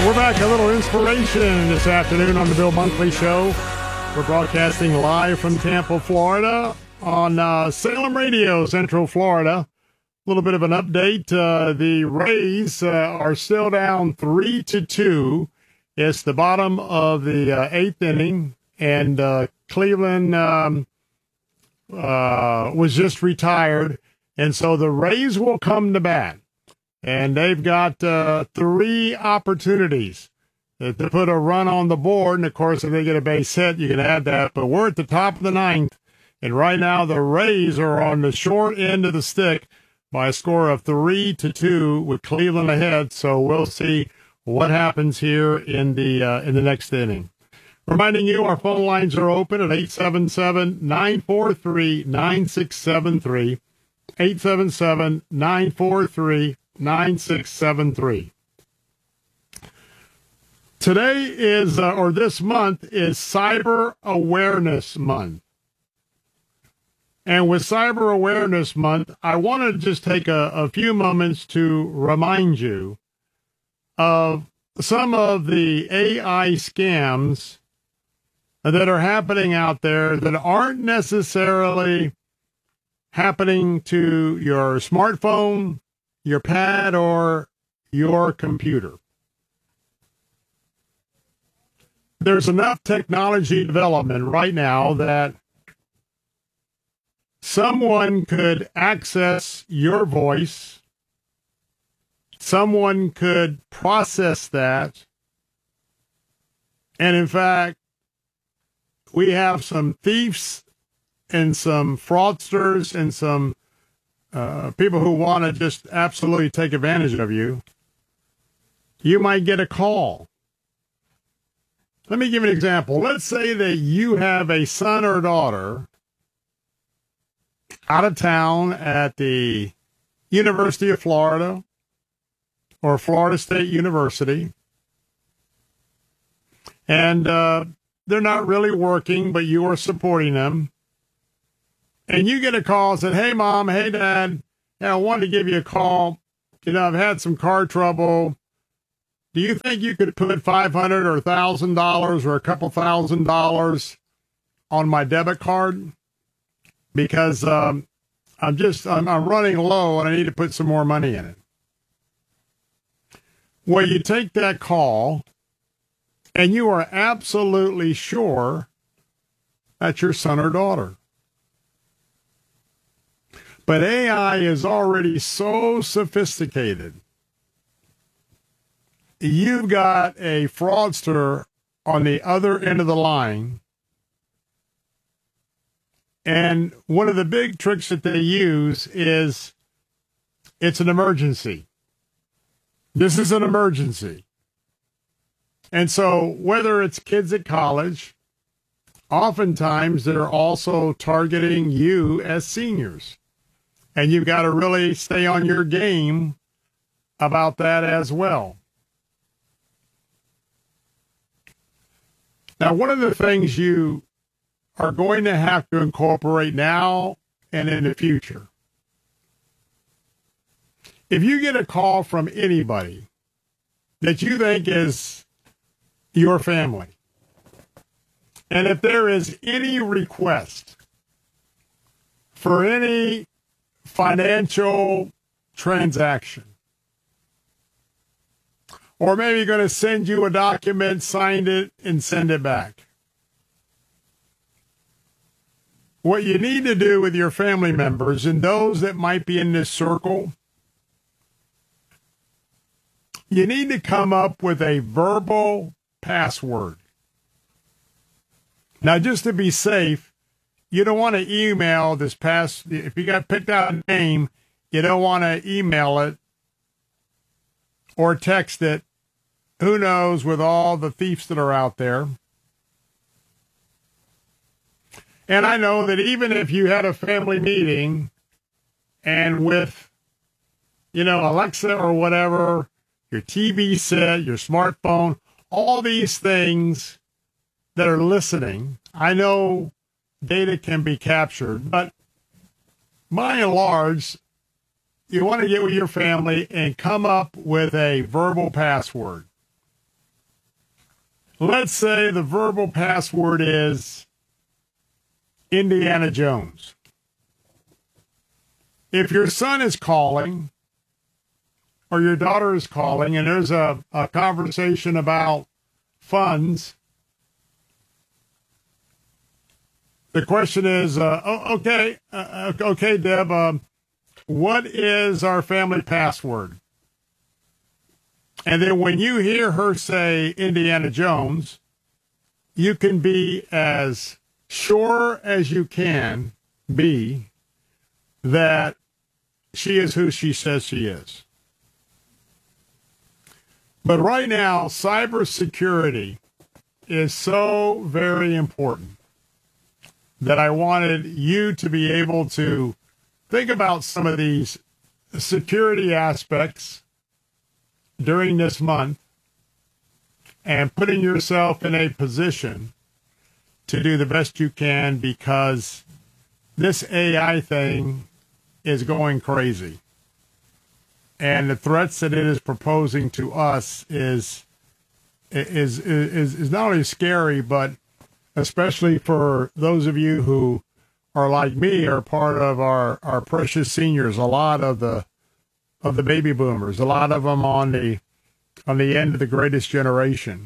We're back. A little inspiration this afternoon on the Bill Bunkley Show. We're broadcasting live from Tampa, Florida on Salem Radio, Central Florida. A little bit of an update. The Rays are still down 3-2. It's the bottom of the eighth inning, and Cleveland was just retired, and so the Rays will come to bat. And they've got 3 opportunities to put a run on the board. And, of course, if they get a base hit, you can add that. But we're at the top of the ninth. And right now the Rays are on the short end of the stick by a score of 3-2 with Cleveland ahead. So we'll see what happens here in the next inning. Reminding you, our phone lines are open at 877-943-9673. 877-943-9673. Today is, or this month is Cyber Awareness Month. And with Cyber Awareness Month, I want to just take a few moments to remind you of some of the AI scams that are happening out there that aren't necessarily happening to your smartphone, your pad, or your computer. There's enough technology development right now that someone could access your voice, someone could process that, and in fact, we have some thieves and some fraudsters and some people who want to just absolutely take advantage of you. You might get a call. Let me give you an example. Let's say that you have a son or daughter out of town at the University of Florida or Florida State University, and they're not really working, but you are supporting them. And you get a call and said, "Hey, Mom, hey, Dad, I wanted to give you a call. I've had some car trouble. Do you think you could put $500 or $1,000 or a couple $1,000 on my debit card? Because I'm running low and I need to put some more money in it." Well, you take that call and you are absolutely sure that's your son or daughter. But AI is already so sophisticated. You've got a fraudster on the other end of the line. And one of the big tricks that they use is it's an emergency. This is an emergency. And so whether it's kids at college, oftentimes they're also targeting you as seniors. And you've got to really stay on your game about that as well. Now, one of the things you are going to have to incorporate now and in the future, if you get a call from anybody that you think is your family, and if there is any request for any financial transaction, or maybe going to send you a document, sign it, and send it back, what you need to do with your family members and those that might be in this circle, you need to come up with a verbal password. Now, just to be safe, you don't want to email this if you got picked out a name, you don't want to email it or text it. Who knows with all the thieves that are out there. And I know that even if you had a family meeting and with, Alexa or whatever, your TV set, your smartphone, all these things that are listening, I know data can be captured, but by and large, you want to get with your family and come up with a verbal password. let's say the verbal password is Indiana Jones. If your son is calling or your daughter is calling and there's a conversation about funds, the question is, okay, Deb, what is our family password? And then when you hear her say Indiana Jones, you can be as sure as you can be that she is who she says she is. But right now, cybersecurity is so very important that I wanted you to be able to think about some of these security aspects during this month and putting yourself in a position to do the best you can, because this AI thing is going crazy. And the threats that it is proposing to us is not only scary, but especially for those of you who are like me, are part of our precious seniors, a lot of the baby boomers, a lot of them on the end of the greatest generation.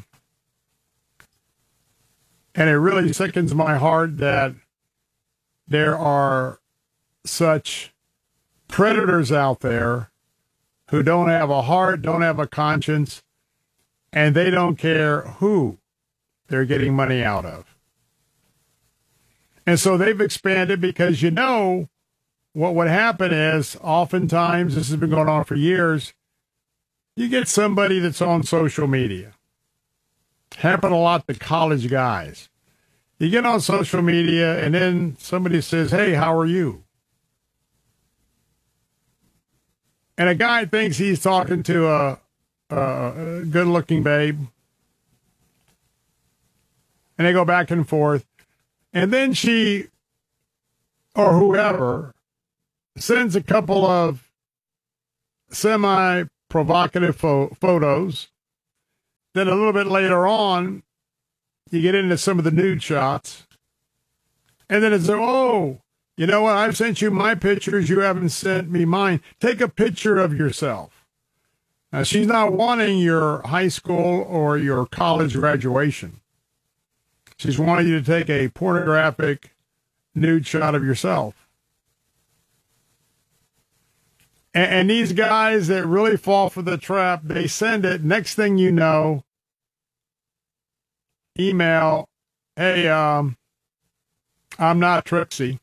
And it really sickens my heart that there are such predators out there who don't have a heart, don't have a conscience, and they don't care who they're getting money out of. And so they've expanded, because what would happen is, oftentimes, this has been going on for years, you get somebody that's on social media. Happen a lot to college guys. You get on social media and then somebody says, hey, how are you? And a guy thinks he's talking to a good-looking babe. And they go back and forth. And then she, or whoever, sends a couple of semi-provocative photos. Then a little bit later on, you get into some of the nude shots. And then it's, oh, you know what? I've sent you my pictures. You haven't sent me mine. Take a picture of yourself. Now, she's not wanting your high school or your college graduation. She's wanting you to take a pornographic nude shot of yourself. And these guys that really fall for the trap, they send it. Next thing you know, email, hey, I'm not Trixie.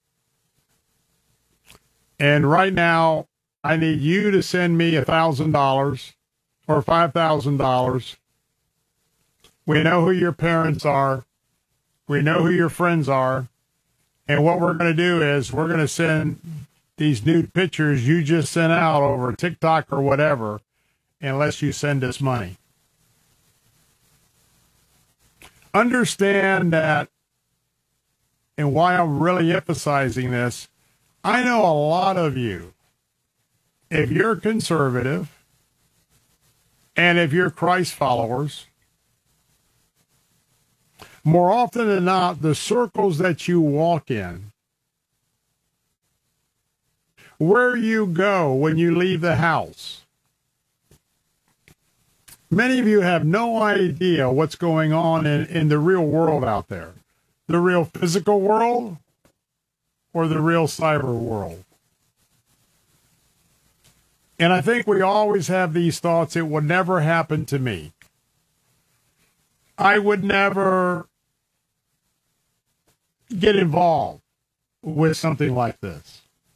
And right now, I need you to send me $1,000 or $5,000. We know who your parents are. We know who your friends are. And what we're going to do is we're going to send these nude pictures you just sent out over TikTok or whatever, unless you send us money. Understand that, and why I'm really emphasizing this, I know a lot of you, if you're conservative and if you're Christ followers, more often than not, the circles that you walk in, where you go when you leave the house, many of you have no idea what's going on in the real world out there, the real physical world or the real cyber world. And I think we always have these thoughts, it would never happen to me. I would never get involved with something like this.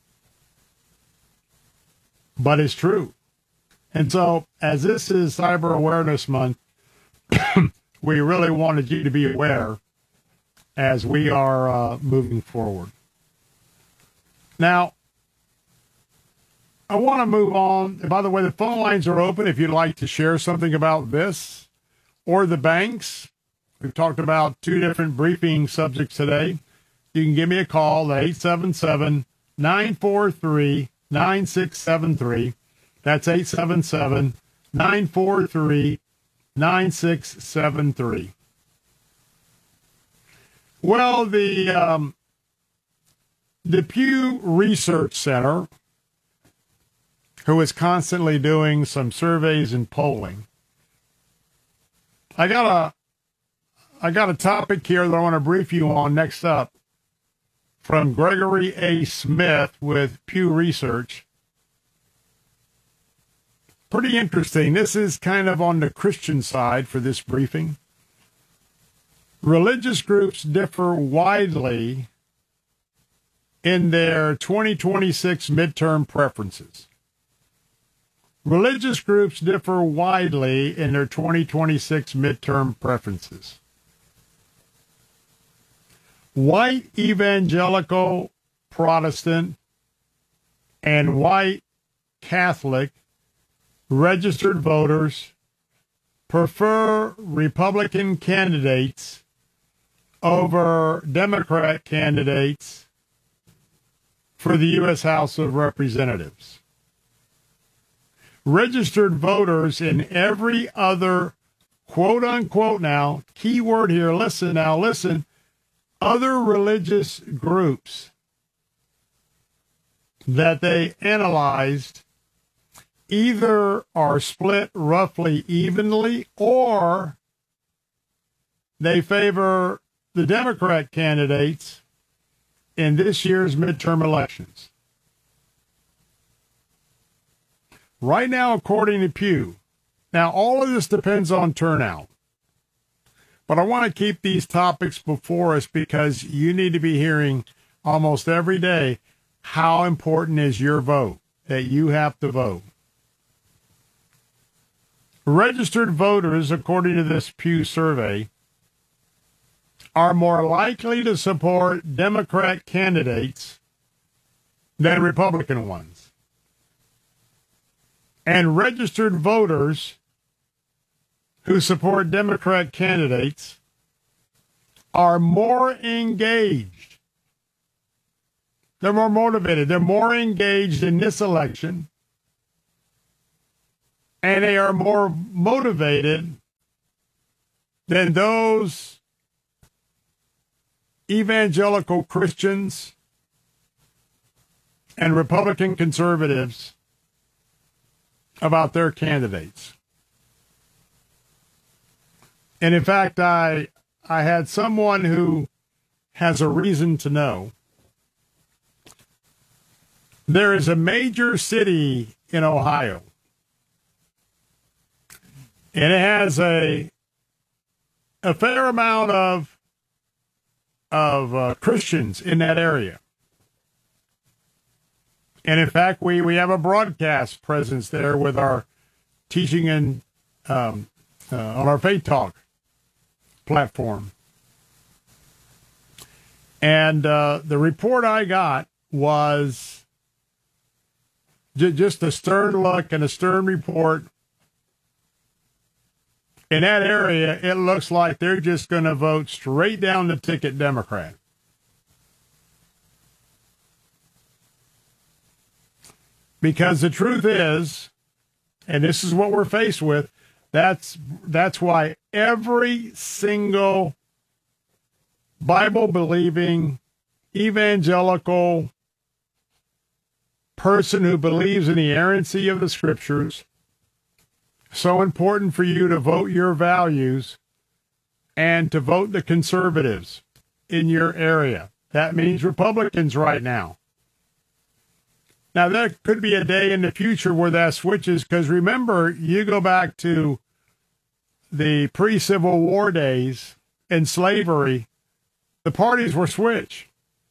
But it's true. And so, as this is Cyber Awareness Month, we really wanted you to be aware as we are moving forward. Now, I want to move on. And by the way, the phone lines are open if you'd like to share something about this or the banks. We've talked about two different briefing subjects today. You can give me a call at 877-943-9673. That's 877-943-9673. Well, the Pew Research Center, who is constantly doing some surveys and polling, I got a topic here that I want to brief you on next up from Gregory A. Smith with Pew Research. Pretty interesting. This is kind of on the Christian side for this briefing. Religious groups differ widely in their 2026 midterm preferences. Religious groups differ widely in their 2026 midterm preferences. White evangelical Protestant and white Catholic registered voters prefer Republican candidates over Democrat candidates for the U.S. House of Representatives. Registered voters in every other, quote unquote now, key word here, listen, other religious groups that they analyzed either are split roughly evenly or they favor the Democrat candidates in this year's midterm elections. Right now, according to Pew, now all of this depends on turnout, but I want to keep these topics before us because you need to be hearing almost every day how important is your vote, that you have to vote. Registered voters, according to this Pew survey, are more likely to support Democrat candidates than Republican ones. And registered voters who support Democrat candidates are more engaged. They're more motivated. They're more engaged in this election. And they are more motivated than those evangelical Christians and Republican conservatives about their candidates. And in fact, I had someone who has a reason to know. There is a major city in Ohio, and it has a fair amount of Christians in that area. And in fact, we have a broadcast presence there with our teaching and on our Faith Talk platform. And the report I got was just a stern look and a stern report. In that area, it looks like they're just going to vote straight down the ticket Democrat. Because the truth is, and this is what we're faced with, that's why every single Bible-believing evangelical person who believes in the inerrancy of the Scriptures, so important for you to vote your values and to vote the conservatives in your area. That means Republicans right now. Now, there could be a day in the future where that switches, because remember, you go back to the pre-Civil War days and slavery, the parties were switched.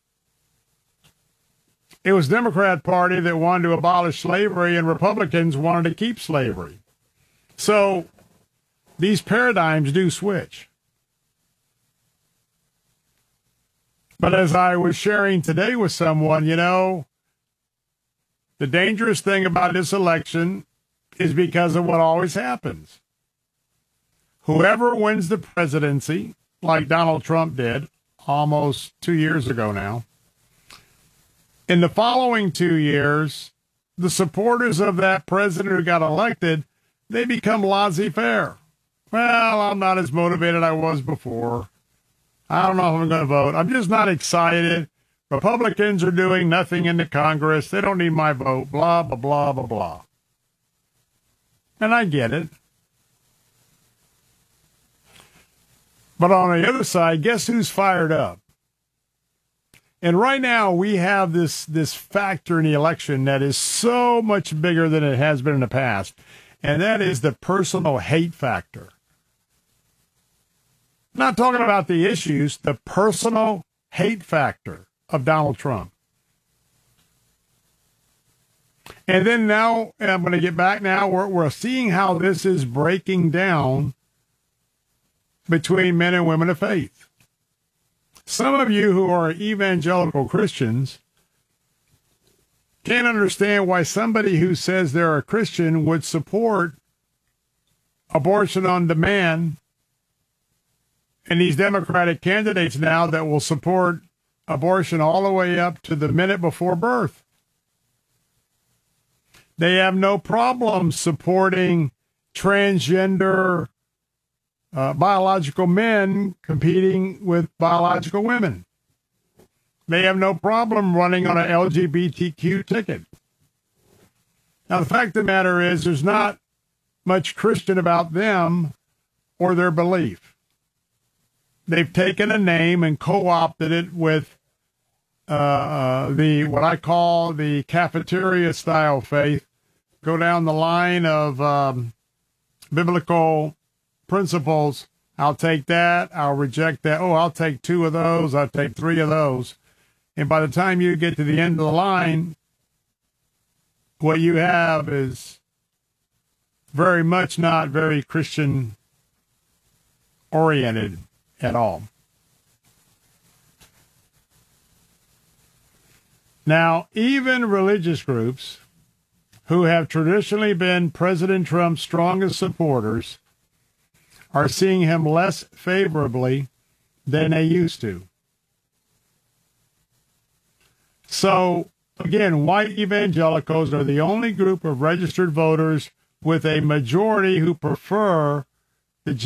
It was Democrat Party that wanted to abolish slavery, and Republicans wanted to keep slavery. So these paradigms do switch. But as I was sharing today with someone, you know, the dangerous thing about this election is because of what always happens. Whoever wins the presidency, like Donald Trump did almost 2 years ago now, in the following 2 years, the supporters of that president who got elected, they become laissez-faire. Well, I'm not as motivated as I was before. I don't know if I'm going to vote. I'm just not excited. Republicans are doing nothing in the Congress. They don't need my vote. Blah, blah, blah, blah, blah. And I get it. But on the other side, guess who's fired up? And right now we have this factor in the election that is so much bigger than it has been in the past, and that is the personal hate factor. Not talking about the issues, the personal hate factor of Donald Trump. And then now, I'm going to get back now, we're seeing how this is breaking down between men and women of faith. Some of you who are evangelical Christians can't understand why somebody who says they're a Christian would support abortion on demand, and these Democratic candidates now that will support abortion all the way up to the minute before birth. They have no problem supporting transgender biological men competing with biological women. They have no problem running on an LGBTQ ticket. Now, the fact of the matter is there's not much Christian about them or their belief. They've taken a name and co-opted it with what I call the cafeteria style faith. Go down the line of biblical principles. I'll take that. I'll reject that. Oh, I'll take 2 of those. I'll take 3 of those. And by the time you get to the end of the line, what you have is very much not very Christian oriented at all. Now, even religious groups who have traditionally been President Trump's strongest supporters are seeing him less favorably than they used to. So, again, white evangelicals are the only group of registered voters with a majority who prefer